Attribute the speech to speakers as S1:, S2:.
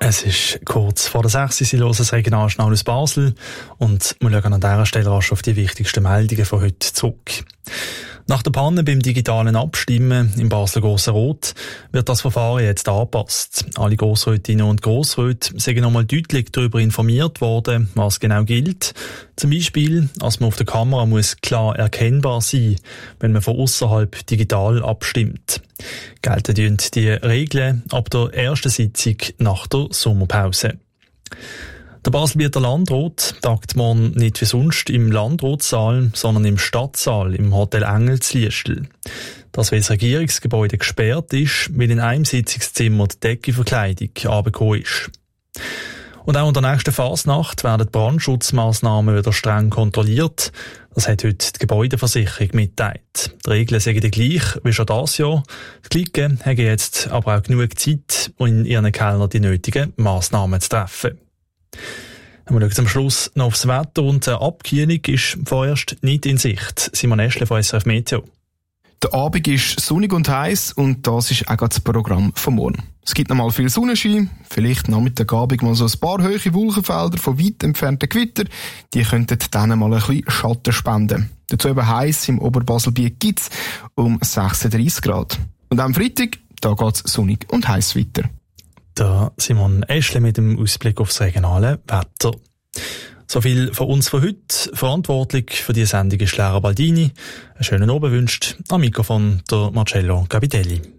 S1: Es ist kurz vor der 6. Sie hören das Regionaljournal aus Basel und wir schauen an dieser Stelle rasch auf die wichtigsten Meldungen von heute zurück. Nach der Panne beim digitalen Abstimmen im Basler Grossrot wird das Verfahren jetzt angepasst. Alle Grossrätinnen und Grossräte sind nochmal deutlich darüber informiert worden, was genau gilt. Zum Beispiel, dass man auf der Kamera muss klar erkennbar sein, wenn man von ausserhalb digital abstimmt. Gelten die Regeln ab der ersten Sitzung nach der Sommerpause. Der Baselbieter Landrat tagt morgen nicht wie sonst im Landratssaal, sondern im Stadtsaal im Hotel Engel zu Liestel. Das, weil das Regierungsgebäude gesperrt ist, weil in einem Sitzungszimmer die Deckenverkleidung runtergekommen ist. Und auch in der nächsten Fasnacht werden Brandschutzmaßnahmen wieder streng kontrolliert. Das hat heute die Gebäudeversicherung mitteilt. Die Regeln sind die gleich wie schon dieses Jahr. Die Klicken haben jetzt aber auch genug Zeit, um in ihren Kellern die nötigen Massnahmen zu treffen. Wir schauen zum Schluss noch aufs Wetter und eine Abkühlung ist vorerst nicht in Sicht. Simon Eschle von SRF Meteo.
S2: Der Abend ist sonnig und heiß und das ist auch das Programm von morgen. Es gibt noch mal viel Sonnenschein, vielleicht Nachmittagabend mal so ein paar hohe Wolkenfelder von weit entfernten Gewitter. Die könnten dann mal ein bisschen Schatten spenden. Dazu eben heiß im Oberbaselbiet gibt's um 36 Grad. Und am Freitag, da geht's sonnig und heiß weiter.
S1: Der Simon Eschle mit dem Ausblick aufs regionale Wetter. So viel von uns für heute. Verantwortlich für die Sendung ist Lara Baldini. Einen schönen Abend wünscht am Mikrofon der Marcello Capitelli.